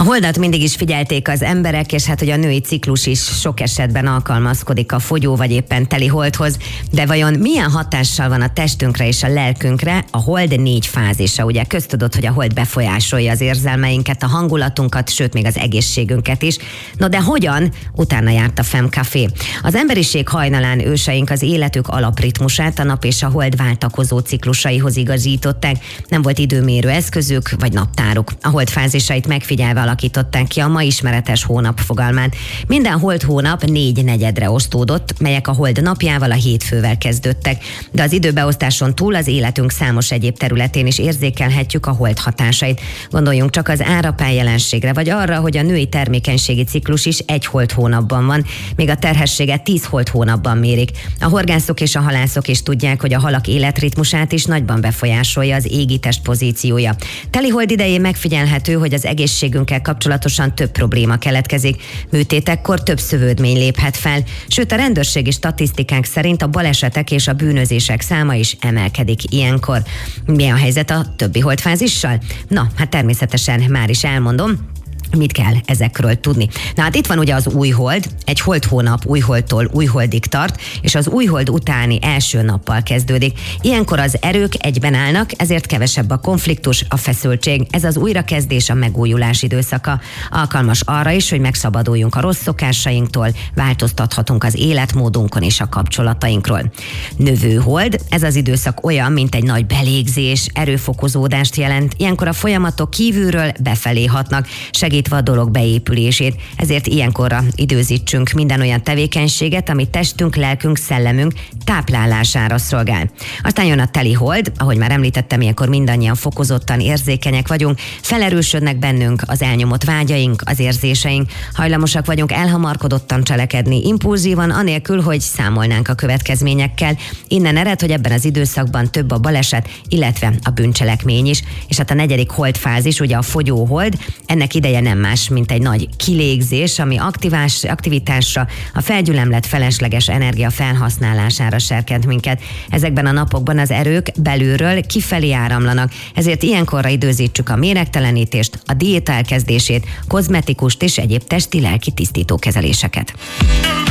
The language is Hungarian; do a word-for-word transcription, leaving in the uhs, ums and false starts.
A holdat mindig is figyelték az emberek, és hát hogy a női ciklus is sok esetben alkalmazkodik a fogyó vagy éppen teli holdhoz, de vajon milyen hatással van a testünkre és a lelkünkre a hold négy fázisa? Ugye köztudott, hogy a hold befolyásolja az érzelmeinket, a hangulatunkat, sőt még az egészségünket is. No de hogyan? Utána járt a Femcafé. Az emberiség hajnalán őseink az életük alapritmusát a nap és a hold váltakozó ciklusaihoz igazították. Nem volt időmérő eszközük vagy naptáruk. A hold fázisait megfigyelve alakították ki a ma ismeretes hónap fogalmán. Minden hold hónap négy negyedre osztódott, melyek a hold napjával, a hétfővel kezdődtek. De az időbeosztáson túl az életünk számos egyéb területén is érzékelhetjük a hold hatásait. Gondoljunk csak az árapály jelenségre, vagy arra, hogy a női termékenységi ciklus is egy hold hónapban van, míg a terhességet tíz hold hónapban mérik. A horgászok és a halászok is tudják, hogy a halak életritmusát is nagyban befolyásolja az égitest pozíciója. Teli hold idején megfigyelhető, hogy az egészségünkkel kapcsolatosan több probléma keletkezik. Műtétekkor több szövődmény léphet fel, sőt a rendőrségi statisztikák szerint a balesetek és a bűnözések száma is emelkedik ilyenkor. Mi a helyzet a többi holdfázissal? Na, hát természetesen már is elmondom. Mit kell ezekről tudni? Na hát itt van ugye az új hold, egy hold hónap új holdtól új holdig tart, és az új hold utáni első nappal kezdődik. Ilyenkor az erők egyben állnak, ezért kevesebb a konfliktus, a feszültség. Ez az újrakezdés, a megújulás időszaka. Alkalmas arra is, hogy megszabaduljunk a rossz szokásainktól, változtathatunk az életmódunkon és a kapcsolatainkról. Növő hold, ez az időszak olyan, mint egy nagy belégzés, erőfokozódást jelent. Ilyenkor a folyamatok kívülről befelé hatnak, segít a dolog beépülését, ezért ilyenkorra időzítsünk minden olyan tevékenységet, ami testünk, lelkünk, szellemünk táplálására szolgál. Aztán jön a teli hold, ahogy már említettem, ilyenkor mindannyian fokozottan érzékenyek vagyunk, felerősödnek bennünk az elnyomott vágyaink, az érzéseink, hajlamosak vagyunk elhamarkodottan cselekedni, impulzívan, anélkül, hogy számolnánk a következményekkel. Innen ered, hogy ebben az időszakban több a baleset, illetve a bűncselekmény is, és hát a negyedik holdfázis, ugye a fogyó hold, ennek ideje nem más, mint egy nagy kilégzés, ami aktivás, aktivitásra, a felgyülemlett felesleges energia felhasználására serkent minket. Ezekben a napokban az erők belülről kifelé áramlanak, ezért ilyenkorra időzítsük a méregtelenítést, a diéta elkezdését, kozmetikust és egyéb testi-lelki tisztító kezeléseket.